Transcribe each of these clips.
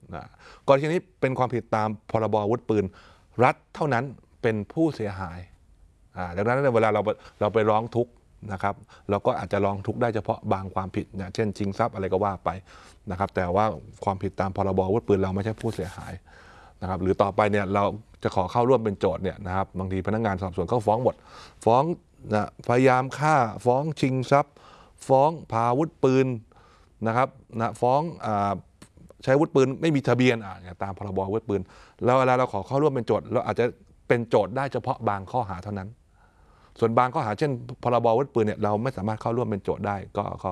นะกรณีนี้เป็นความผิดตามพรบอาวุธปืนรัฐเท่านั้นเป็นผู้เสียหายดังนั้นเวลาเราไปร้องทุกข์นะครับเราก็อาจจะร้องทุกข์ได้เฉพาะบางความผิดเช่นชิงทรัพย์อะไรก็ว่าไปนะครับแต่ว่าความผิดตามพรบอาวุธปืนเราไม่ใช่ผู้เสียหายนะครับหรือต่อไปเนี่ยเราจะขอเข้าร่วมเป็นโจทย์เนี่ยนะครับบางทีพนักงานสอบสวนเขาฟ้องหมดฟ้องพยายามฆ่าฟ้องชิงทรัพย์ฟ้องพาอาวุธปืนนะครับฟ้องใช้อาวุธปืนไม่มีทะเบียนตามพรบอาวุธปืนแล้วเวลาเราขอเข้าร่วมเป็นโจทย์เราอาจจะเป็นโจทย์ได้เฉพาะบางข้อหาเท่านั้นส่วนบางข้อหาเช่นพรบอาวุธปืนเนี่ยเราไม่สามารถเข้าร่วมเป็นโจทย์ได้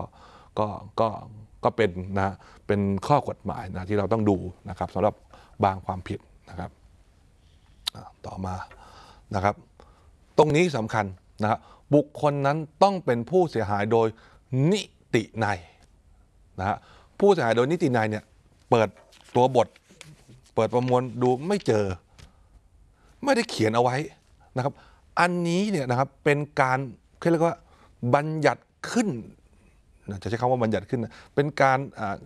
ก็เป็นเป็นข้อกฎหมายที่เราต้องดูนะครับสำหรับบางความผิดนะครับต่อมานะครับตรงนี้สำคัญนะครับบุคคลนั้นต้องเป็นผู้เสียหายโดยนิตินัยนะฮะผู้เสียหายโดยนิตินัยเนี่ยเปิดตัวบทเปิดประมวลดูไม่เจอไม่ได้เขียนเอาไว้นะครับอันนี้เนี่ยนะครับเป็นการเรียกว่าบัญญัติขึ้นจะใช้คำว่าบัญญัติขึ้นเป็นการ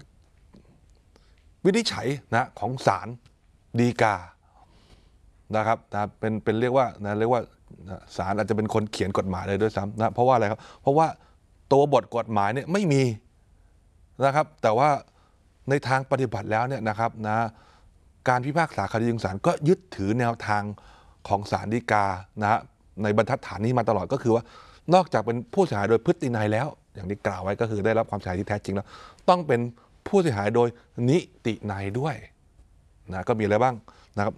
วินิจฉัยของศาลฎีกานะครับเป็นเรียกว่าศาลอาจจะเป็นคนเขียนกฎหมายเลยด้วยซ้ำเพราะว่าอะไรครับเพราะว่าตัวบทกฎหมายเนี่ยไม่มีนะครับแต่ว่าในทางปฏิบัติแล้วเนี่ยนะครับการพิพากษาคดีของศาลก็ยึดถือแนวทางของศาลฎีกาในบรรทัดฐานนี้มาตลอดก็คือว่านอกจากเป็นผู้เสียหายโดยพฤตินัยแล้วอย่างที่กล่าวไว้ก็คือได้รับความเสียหายที่แท้จริงแล้วต้องเป็นผู้เสียหายโดยนิตินัยด้วยก็มีอะไรบ้างนะครับ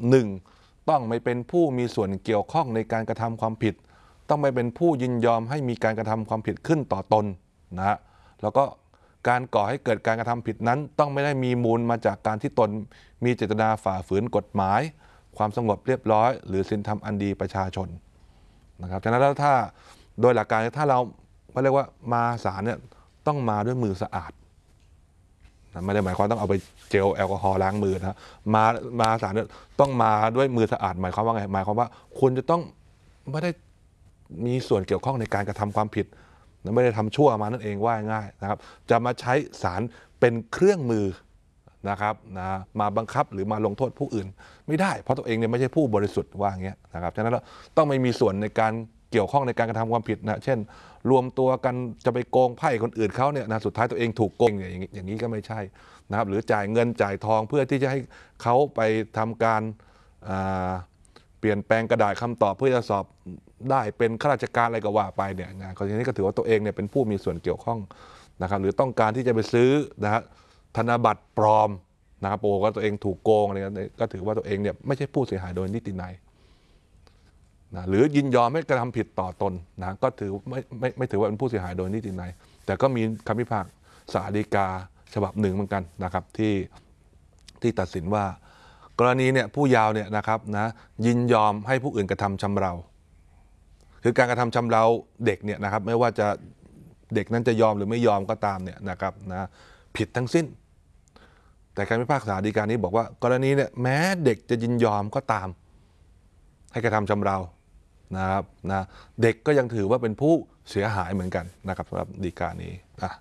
1ต้องไม่เป็นผู้มีส่วนเกี่ยวข้องในการกระทำความผิดต้องไม่เป็นผู้ยินยอมให้มีการกระทำความผิดขึ้นต่อตนแล้วก็การก่อให้เกิดการกระทำผิดนั้นต้องไม่ได้มีมูลมาจากการที่ตนมีเจตนาฝ่าฝืนกฎหมายความสงบเรียบร้อยหรือศีลธรรมอันดีประชาชนนะครับฉะนั้นแล้วถ้าโดยหลักการถ้าเราเรียกว่ามาศาลเนี่ยต้องมาด้วยมือสะอาดไม่ได้หมายความต้องเอาไปเจลแอลกอฮอล์ล้างมือนะมาศาลเนี่ยต้องมาด้วยมือสะอาดหมายความว่าไงหมายความว่าคุณจะต้องไม่ได้มีส่วนเกี่ยวข้องในการกระทำความผิดไม่ได้ทำชั่วมานั่นเองว่าง่ายนะครับจะมาใช้ศาลเป็นเครื่องมือนะครับมาบังคับหรือมาลงโทษผู้อื่นไม่ได้เพราะตัวเองเนี่ยไม่ใช่ผู้บริสุทธิ์ว่าอย่างเงี้ยนะครับฉะนั้นเราต้องไม่มีส่วนในการเกี่ยวข้องในการกระทำความผิดเช่นรวมตัวกันจะไปโกงไพ่คนอื่นเขาเนี่ยสุดท้ายตัวเองถูกโกงอย่างนี้ก็ไม่ใช่นะครับหรือจ่ายเงินจ่ายทองเพื่อที่จะให้เขาไปทำการเปลี่ยนแปลงกระดาษคำตอบเพื่อจะสอบได้เป็นข้าราชการอะไรก็ว่าไปเนี่ยกรณีนี้ก็ถือว่าตัวเองเนี่ยเป็นผู้มีส่วนเกี่ยวข้องนะครับหรือต้องการที่จะไปซื้อธนบัตรปลอมนะครับโอ้ก็ตัวเองถูกโกงอะไรก็ถือว่าตัวเองเนี่ยไม่ใช่ผู้เสียหายโดยนิตินัยหรือยินยอมให้กระทำผิดต่อตนก็ถือไม่ถือว่าเป็นผู้เสียหายโดยนิตินัยแต่ก็มีคำพิพากษาฎีกาฉบับหนึ่งเหมือนกันนะครับที่ตัดสินว่ากรณีเนี่ยผู้เยาว์เนี่ยนะครับยินยอมให้ผู้อื่นกระทำชำเราคือการกระทำชำเราเด็กเนี่ยนะครับไม่ว่าจะเด็กนั้นจะยอมหรือไม่ยอมก็ตามเนี่ยนะครับผิดทั้งสิ้นแต่การพิพากษาฎีกานี้บอกว่ากรณีเนี่ยแม้เด็กจะยินยอมก็ตามให้กระทำชำเรานะครับเด็กก็ยังถือว่าเป็นผู้เสียหายเหมือนกันนะครับสำหรับฎีกานี้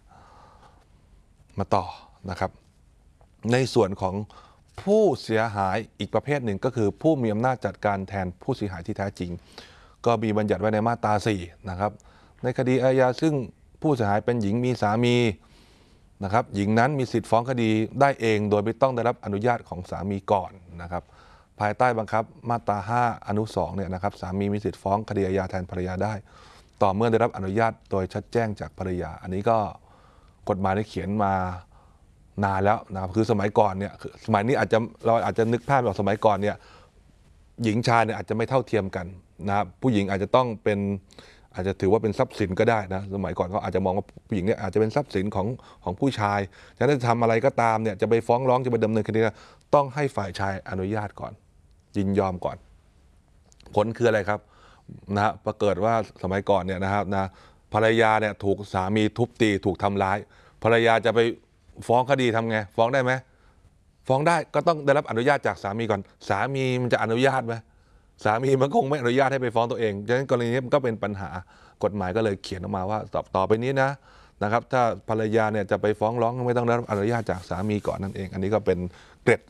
มาต่อนะครับในส่วนของผู้เสียหายอีกประเภทหนึ่งก็คือผู้มีอำนาจจัดการแทนผู้เสียหายที่แท้จริงก็มีบัญญัติไว้ในมาตรา 4นะครับในคดีอาญาซึ่งผู้เสียหายเป็นหญิงมีสามีนะครับหญิงนั้นมีสิทธิฟ้องคดีได้เองโดยไม่ต้องได้รับอนุญาตของสามีก่อนนะครับภายใต้บังคับมาตรา 5 อนุ 2เนี่ยนะครับสามีมีสิทธิฟ้องคดีอาญาแทนภรรยาได้ต่อเมื่อได้รับอนุญาตโดยชัดแจ้งจากภรรยาอันนี้ก็กฎหมายได้เขียนมานานแล้วนะครับคือสมัยก่อนเนี่ยสมัยนี้เราอาจจะนึกภาพแบบสมัยก่อนเนี่ยหญิงชายเนี่ยอาจจะไม่เท่าเทียมกันนะครับผู้หญิงอาจจะต้องเป็นอาจจะถือว่าเป็นทรัพย์สินก็ได้นะสมัยก่อนเขาอาจจะมองว่าผู้หญิงเนี่ยอาจจะเป็นทรัพย์สินของผู้ชายฉะนั้นจะทำอะไรก็ตามเนี่ยจะไปฟ้องร้องจะไปดำเนินคดีต้องให้ฝ่ายชายอนุญาตก่อนยินยอมก่อนผลคืออะไรครับปรากฏว่าสมัยก่อนเนี่ยนะครับภรรยาเนี่ยถูกสามีทุบตีถูกทำร้ายภรรยาจะไปฟ้องคดีทำไงฟ้องได้ไหมฟ้องได้ก็ต้องได้รับอนุญาตจากสามีก่อนสามีมันจะอนุญาตไหมสามีมันคงไม่อนุญาตให้ไปฟ้องตัวเองดังนั้นกรณีนี้มันก็เป็นปัญหากฎหมายก็เลยเขียนออกมาว่าต่อไปนี้นะครับถ้าภรรยาเนี่ยจะไปฟ้องร้องไม่ต้องได้รับอนุญาตจากสามีก่อนนั่นเองอันนี้ก็เป็นเกร็ด